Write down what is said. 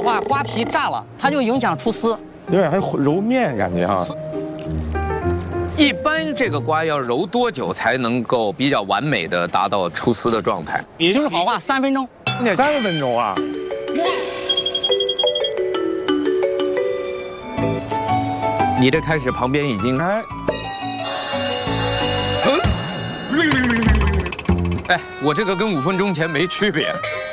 话，瓜皮炸了，它就影响出丝。 有点还揉面感觉哈。 一般这个瓜要揉多久才能够比较完美的达到出丝的状态？ 就是好话3分钟。 3分钟啊！ 你这开始旁边已经哎， 哎，我这个跟5分钟前没区别。